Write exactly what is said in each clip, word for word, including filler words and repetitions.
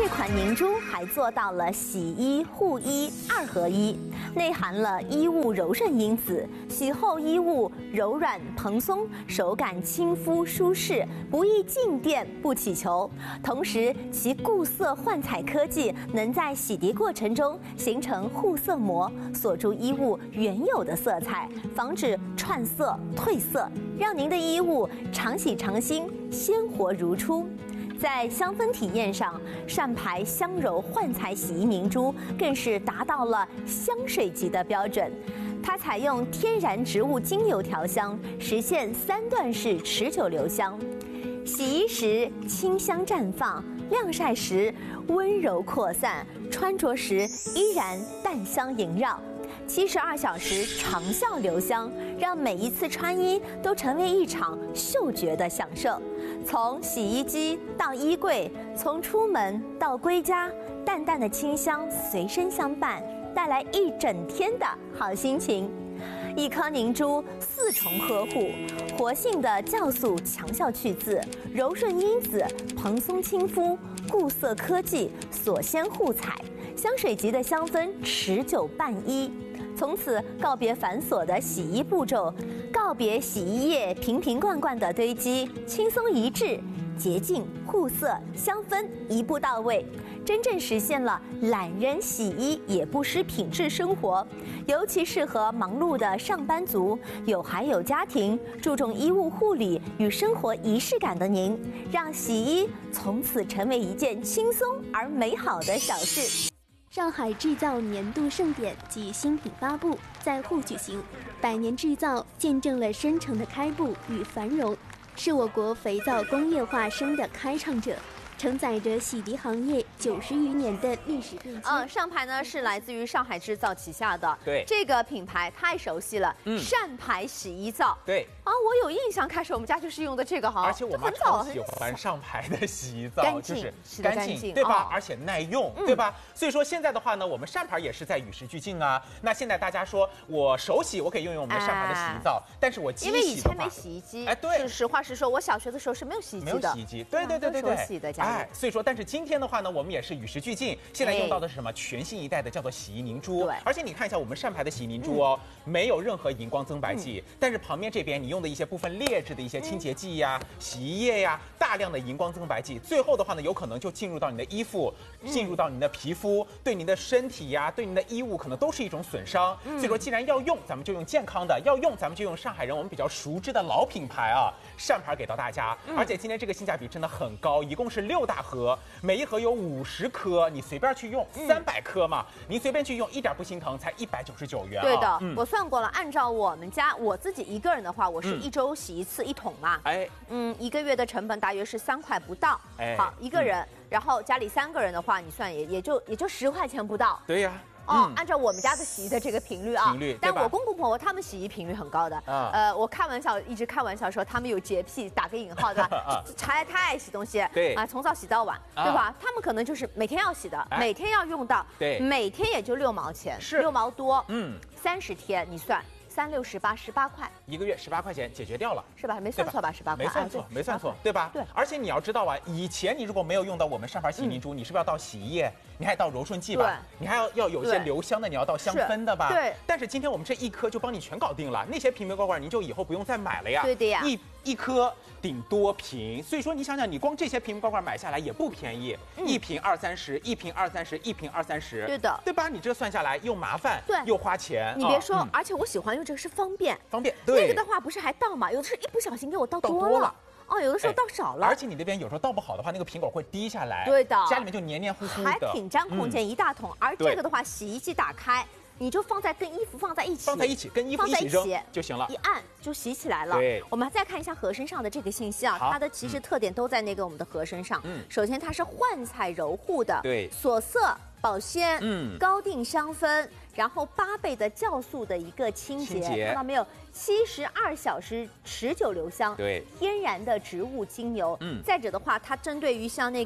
这款凝珠还做到了洗衣护衣二合一，内含了衣物柔顺因子，洗后衣物柔软蓬松，手感亲肤舒适，不易静电不起球。同时，其固色焕彩科技能在洗涤过程中形成护色膜，锁住衣物原有的色彩，防止串色褪色，让您的衣物常洗常新，鲜活如初。在香氛体验上，善牌香柔焕彩洗衣凝珠更是达到了香水级的标准。它采用天然植物精油调香，实现三段式持久留香。洗衣时清香绽放，晾晒时温柔扩散，穿着时依然淡香萦绕。七十二小时长效留香，让每一次穿衣都成为一场嗅觉的享受。从洗衣机到衣柜，从出门到归家，淡淡的清香随身相伴，带来一整天的好心情。一颗凝珠四重呵护，活性的酵素强效去渍，柔顺因子蓬松亲肤，固色科技锁鲜护彩，香水级的香氛持久伴衣。从此告别繁琐的洗衣步骤，告别洗衣液瓶瓶罐罐的堆积，轻松一致，洁净护色香氛一步到位，真正实现了懒人洗衣也不失品质生活。尤其适合忙碌的上班族、有孩有家庭、注重衣物护理与生活仪式感的您，让洗衣从此成为一件轻松而美好的小事。 上海制造年度盛典及新品发布在沪举行，百年制造见证了深城的开埠与繁荣，是我国肥皂工业化生的开创者，承载着洗涤行业九十余年的历史变迁。 嗯，上牌呢是来自于上海制造旗下的， 对这个品牌太熟悉了， 嗯， 善牌洗衣皂。 对啊，我有印象，开始我们家就是用的这个哈， 而且我妈很早超喜欢上牌的洗衣皂， 干净就是洗得干净， 干净对吧？ 哦而且耐用， 嗯对吧？所以说现在的话呢，我们善牌也是在与时俱进啊。那现在大家说我手洗，我可以用用我们的善牌的洗衣皂，但是我机因为以洗的话前没洗衣机， 哎对是实话实说，我小学的时候是没有洗衣机的， 没有洗衣机，对对对对对， 手洗的家里。 哎，所以说，但是今天的话呢，我们也是与时俱进，现在用到的是什么？全新一代的叫做洗衣凝珠。 对， 而且你看一下我们善牌的洗衣凝珠哦，没有任何荧光增白剂，但是旁边这边你用的一些部分劣质的一些清洁剂呀、洗衣液呀，大量的荧光增白剂，最后的话呢，有可能就进入到你的衣服，进入到你的皮肤，对您的身体呀，对您的衣物可能都是一种损伤。所以说，既然要用，咱们就用健康的；要用，咱们就用上海人我们比较熟知的老品牌啊，善牌给到大家。而且今天这个性价比真的很高，一共是六大盒，每一盒有五十颗，你随便去用，三百颗嘛，您随便去用，一点不心疼，才一百九十九元、啊。 对的、 嗯， 我算过了，按照我们家我自己一个人的话，我是一周洗一次一桶嘛， 哎， 嗯，一个月的成本大约是三块不到， 哎好一个人、嗯，然后家里三个人的话，你算也也就也就十块钱不到。 对呀。 哦、 嗯， 按照我们家的洗衣的这个频率啊， 频率， 但我公公婆婆他们洗衣频率很高的。 啊， 呃，我开玩笑，一直开玩笑说他们有洁癖，打个引号的，太太爱洗东西， 对啊，从早洗到晚， 啊、 对吧？他们可能就是每天要洗的， 哎、 每天要用到， 对， 每天也就六毛钱， 是六毛多， 嗯， 三十天你算。三六十八，十八块， 一个月十八块钱解决掉了， 是吧？没算错吧？十八块， 没算错，没算错，对吧？ 对。 而且你要知道啊，以前你如果没有用到我们善牌洗衣凝珠，你是不是要倒洗衣液？你还倒柔顺剂吧？你还要要有一些留香的，你要倒香氛的吧？ 对。 但是今天我们这一颗就帮你全搞定了，那些瓶瓶罐罐您就以后不用再买了呀。 对的呀。 一一颗顶多瓶，所以说你想想，你光这些瓶瓶罐罐买下来也不便宜，一瓶二三十，一瓶二三十，一瓶二三十。 对的， 对吧？你这算下来又麻烦， 对， 又花钱。 你别说，而且我喜欢用这个是方便。 方便，对， 那个的话不是还倒吗？有的是一不小心给我倒多了，哦，有的时候倒少了。 而且你那边有时候倒不好的话，那个苹果会滴下来， 对的， 家里面就黏黏糊糊的， 还挺占空间，一大桶。而这个的话，洗衣机打开，你就放在跟衣服放在一起， 放在一起，跟衣服一起扔就行了， 一按就洗起来了。 对， 我们再看一下盒身上的这个信息啊，它的其实特点都在那个我们的盒身上。嗯，首先它是焕彩柔护的， 对， 锁色。保鲜， 嗯， 高定香氛，然后八倍的酵素的一个清洁， 清洁看到没有？七十二小时持久留香， 对， 天然的植物精油， 嗯， 再者的话，它针对于像那个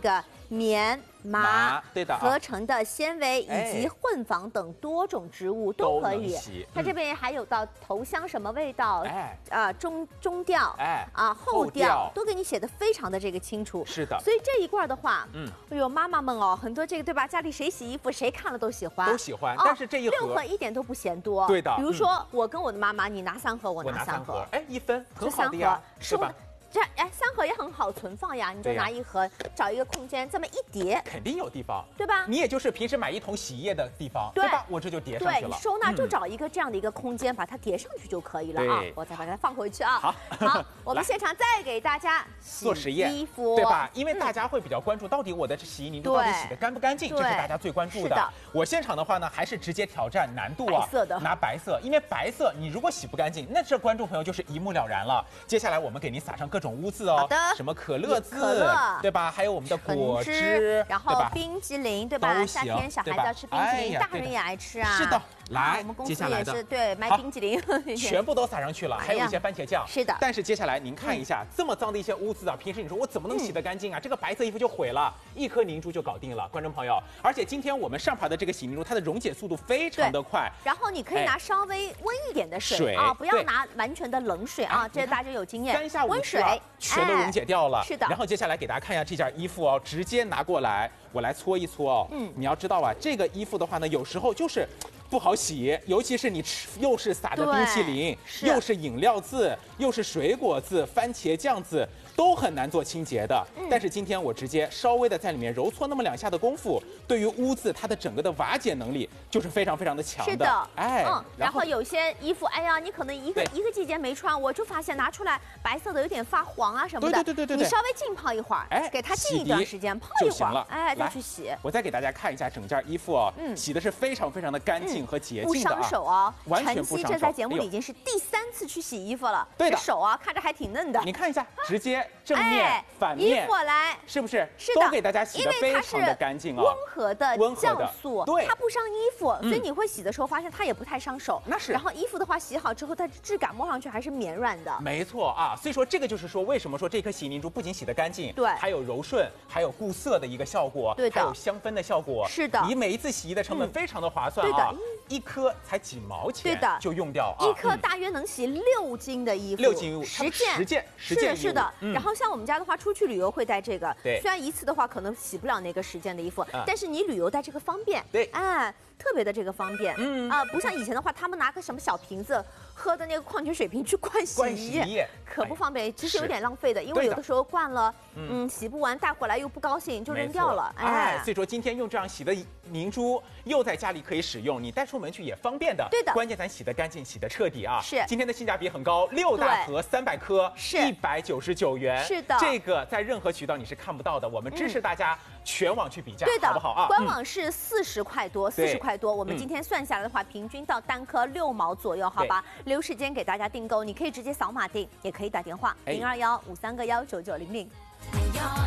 棉、麻麻对的啊合成的纤维以及哎混纺等多种织物都可都以能洗。 它这边还有到头香什么味道， 哎啊中中调， 哎啊后后调调都给你写的非常的这个清楚。 是的所以这一罐的话， 嗯嗯，哎呦妈妈们哦，很多这个对吧？家里谁洗衣服谁看了都喜欢， 都喜欢哦但是这一盒六盒一点都不嫌多。 对的比如说我跟我的妈妈，你拿三盒，我我拿三盒拿三盒，，哎，一分很这三盒好的呀，是吧？ 这哎，三盒也很好存放呀，你就对呀拿一盒，找一个空间，这么一叠， 肯定有地方， 对吧你也就是平时买一桶洗衣液的地方， 对吧？我这就叠上对你去了。 收纳就嗯找一个这样的一个空间，把它叠上去就可以了啊对。 我再把它放回去啊。 好好，我们来现场再给大家洗做实验， 衣服， 对吧？因为嗯大家会比较关注，到底我的洗衣凝珠到底对洗的干不干净，这对是大家最关注的是的。 我现场的话呢，还是直接挑战难度啊， 白色的拿白色，因为白色你如果洗不干净，那这观众朋友就是一目了然了。接下来我们给您撒上各种污渍哦， 好的什么可乐字， 可乐对吧？还有我们的橙果汁汁， 然后对吧？ 冰激凌，对吧？ 都夏行天小孩子对吧要吃冰淇淋， 哎呀对的大人也爱吃啊。 是的来啊我们公司接下来的也是对卖好冰激凌， 全部都撒上去了，还有一些番茄酱。 是的但是接下来您看一下，这么脏的一些污渍啊，平时你说我怎么能洗得干净啊？这个白色衣服就毁了，一颗凝珠就搞定了，观众朋友。而且今天我们上盘的这个洗凝珠，它的溶解速度非常的快。 然后你可以拿稍微温一点的水水啊，不要对拿完全的冷水啊哎， 这大家有经验。 三下五温水次啊，全都溶解掉了。 哎是的然后接下来给大家看一下这件衣服哦，直接拿过来，我来搓一搓哦。 嗯你要知道啊，这个衣服的话呢，有时候就是不好洗，尤其是你吃又是撒的对冰淇淋， 是又是饮料渍，又是水果渍、番茄酱渍，都很难做清洁的。 嗯但是今天我直接稍微的在里面揉搓那么两下的功夫，对于污渍它的整个的瓦解能力就是非常非常的强的。 是的， 哎， 嗯，然后有些衣服，哎呀，你可能一个对一个季节没穿，我就发现拿出来白色的有点发黄啊什么的， 对对对对对对你稍微浸泡一会儿， 哎给它浸一洗涤段时间，泡一会儿就行了， 哎，再来去洗， 我再给大家看一下整件衣服哦， 嗯洗的是非常非常的干净和洁不净的啊， 伤手哦。 完全晨曦不伤手。 这在节目哎呦里已经是第三次去洗衣服了， 对的这手啊看着还挺嫩的。 你看一下，直接正面、 哎， 反面衣服，来。 是不是？ 是的， 都给大家洗的因为它是非常的干净哦。 温和的温和的酵素， 对它不伤衣服，所以嗯你会洗的时候发现它也不太伤手。 那是然后衣服的话洗好之后，它质感摸上去还是绵软的。 没错啊，所以说这个就是说，为什么说这颗洗衣凝珠不仅洗得干净， 对还有柔顺，还有固色的一个效果， 对的还有香氛的效果。 是的你每一次洗衣的成本嗯非常的划算啊， 对的一颗才几毛钱， 对的就用掉啊， 一颗嗯大约能洗六斤的衣服， 六斤衣物十件， 十件十是件衣物的是的。 嗯然后像我们家的话，出去旅游会带这个， 对虽然一次的话可能洗不了那个十件的衣服， 啊但是你旅游带这个方便， 对哎，特别的这个方便， 嗯啊，不像以前的话，他们拿个什么小瓶子喝的那个矿泉水瓶去灌洗灌衣洗衣液可不方便，其实有是点浪费的，因对的为有的时候灌了，嗯，洗不完带回来又不高兴，就扔掉了， 没错哎，所以说今天用这样洗的凝珠，又在家里可以使用，你带出门去也方便的。 对的关键咱洗得干净，洗得彻底啊。 是今天的性价比很高，六大盒三百颗， 是一百九十九元。 是的这个在任何渠道你是看不到的，我们支持大家全网去比价， 对的， 好不好啊？嗯官网是四十块多，四对十块多。我们嗯今天算下来的话，平均到单颗六毛左右，好吧？留时间给大家订购，你可以直接扫码订，也可以打电话哎零二幺五三个幺九九零零。